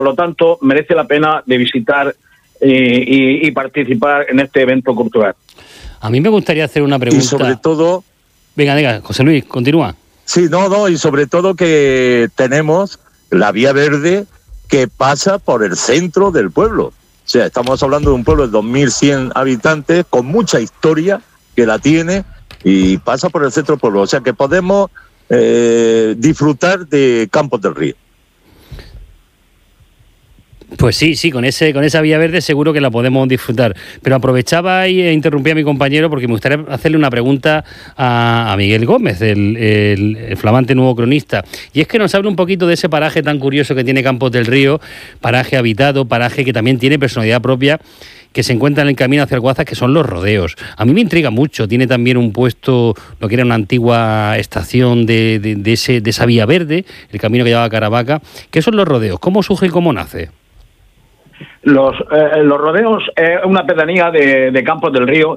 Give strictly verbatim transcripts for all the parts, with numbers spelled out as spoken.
Por lo tanto, merece la pena de visitar eh, y, y participar en este evento cultural. A mí me gustaría hacer una pregunta. Y sobre todo... Venga, venga, José Luis, continúa. Sí, no, no, y sobre todo que tenemos la Vía Verde que pasa por el centro del pueblo. O sea, estamos hablando de un pueblo de dos mil cien habitantes con mucha historia que la tiene y pasa por el centro del pueblo. O sea, que podemos eh, disfrutar de Campos del Río. Pues sí, sí, con ese con esa Vía Verde seguro que la podemos disfrutar. Pero aprovechaba y interrumpía a mi compañero porque me gustaría hacerle una pregunta a, a Miguel Gómez, el, el, el flamante nuevo cronista. Y es que nos habla un poquito de ese paraje tan curioso que tiene Campos del Río, paraje habitado, paraje que también tiene personalidad propia, que se encuentra en el camino hacia Alguazas, que son los rodeos. A mí me intriga mucho, tiene también un puesto, lo que era una antigua estación de, de, de, ese, de esa Vía Verde, el camino que llevaba a Caravaca. ¿Qué son los rodeos? ¿Cómo surge y cómo nace? Los, eh, los rodeos es una pedanía de, de Campos del Río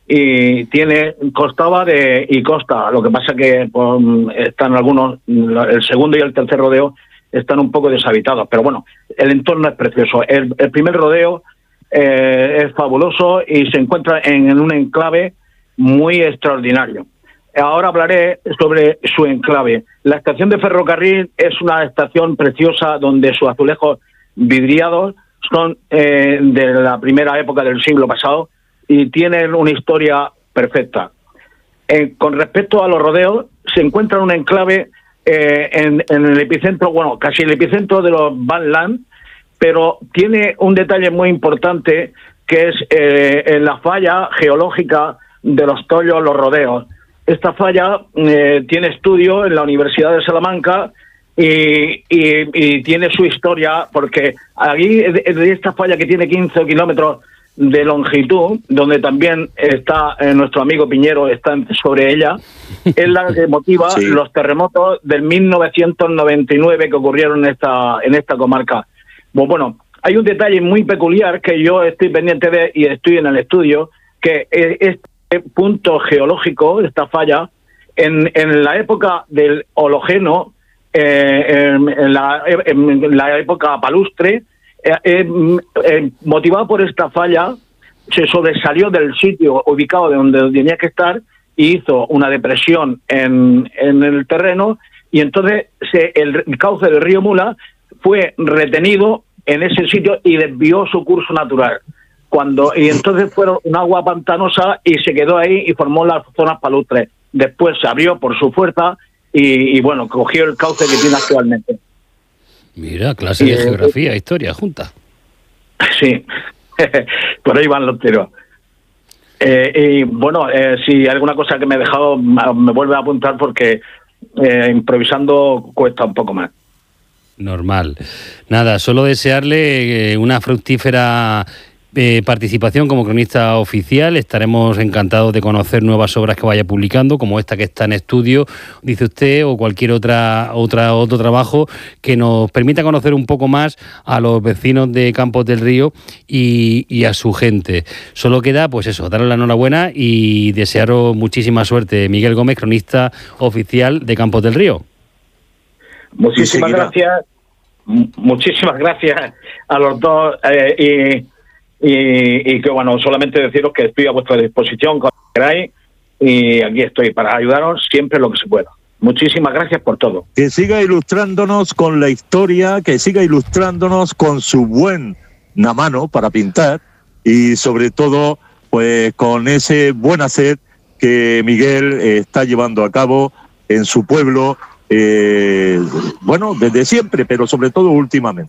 y tiene costaba de y costa. Lo que pasa que pues, están algunos, el segundo y el tercer rodeo están un poco deshabitados, pero bueno, el entorno es precioso. El, el primer rodeo eh, es fabuloso y se encuentra en, en un enclave muy extraordinario. Ahora hablaré sobre su enclave. La estación de ferrocarril es una estación preciosa donde sus azulejos vidriados son eh, de la primera época del siglo pasado y tienen una historia perfecta. Eh, con respecto a los rodeos, se encuentra un enclave eh, en, en el epicentro, bueno, casi el epicentro de los Van Land, pero tiene un detalle muy importante que es eh, en la falla geológica de los Tollos, los rodeos. Esta falla eh, tiene estudio en la Universidad de Salamanca Y, y, y tiene su historia, porque aquí de, de esta falla que tiene quince kilómetros de longitud, donde también está eh, nuestro amigo Piñero, está sobre ella, es la que motiva sí. los terremotos del mil novecientos noventa y nueve que ocurrieron en esta, en esta comarca. Pues bueno, hay un detalle muy peculiar que yo estoy pendiente de y estoy en el estudio, que este punto geológico, esta falla, en, en la época del Holoceno, Eh, en, en, la, en la época palustre, eh, eh, eh, motivado por esta falla, se sobresalió del sitio ubicado de donde tenía que estar y hizo una depresión en, en el terreno, y entonces se, el cauce del río Mula fue retenido en ese sitio y desvió su curso natural. Cuando y entonces fueron un agua pantanosa y se quedó ahí y formó las zonas palustres. Después se abrió por su fuerza Y, y bueno, cogió el cauce que tiene actualmente. Mira, clase de eh, geografía, eh, historia, junta. Sí, por ahí van los tiros. Eh, y bueno, eh, si hay alguna cosa que me he dejado, me vuelve a apuntar porque eh, improvisando cuesta un poco más. Normal. Nada, solo desearle eh, una fructífera Eh, participación como cronista oficial. Estaremos encantados de conocer nuevas obras que vaya publicando, como esta que está en estudio, dice usted, o cualquier otra, otra otro trabajo que nos permita conocer un poco más a los vecinos de Campos del Río y, y a su gente. Solo queda, pues eso, darle la enhorabuena y desearos muchísima suerte. Miguel Gómez, cronista oficial de Campos del Río. Muchísimas gracias. Muchísimas gracias a los dos eh, y Y, y que bueno, solamente deciros que estoy a vuestra disposición cuando queráis y aquí estoy para ayudaros siempre lo que se pueda. Muchísimas gracias por todo. Que siga ilustrándonos con la historia, que siga ilustrándonos con su buena mano para pintar y sobre todo pues con ese buen hacer que Miguel eh, está llevando a cabo en su pueblo, eh, bueno, desde siempre, pero sobre todo últimamente.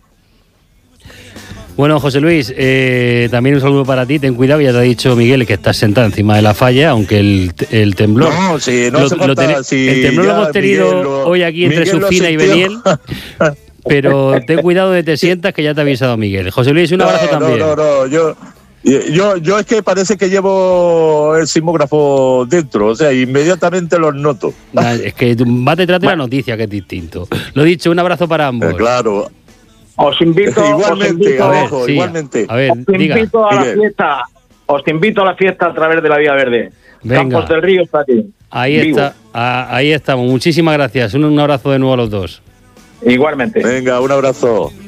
Bueno, José Luis, eh, también un saludo para ti. Ten cuidado, ya te ha dicho Miguel que estás sentado encima de la falla, aunque el, el temblor... No, sí, no lo, hace falta, lo ten, sí, el temblor ya, lo hemos tenido lo, hoy aquí entre Miguel Sufina y Beniel, pero ten cuidado de te sientas, que ya te ha avisado Miguel. José Luis, un abrazo no, también. No, no, no, yo... Yo, yo es que parece que llevo el sismógrafo dentro, o sea, inmediatamente los noto. Nah, es que va detrás de la noticia, que es distinto. Lo dicho, un abrazo para ambos. Eh, claro. Os invito, igualmente, os invito, a ver, ojo, sí, igualmente. A ver, os invito diga. a la fiesta, os invito a la fiesta a través de la Vía Verde. Venga. Campos del Río está aquí. Ahí vivo. está, a, ahí estamos. Muchísimas gracias. Un, un abrazo de nuevo a los dos. Igualmente. Venga, un abrazo.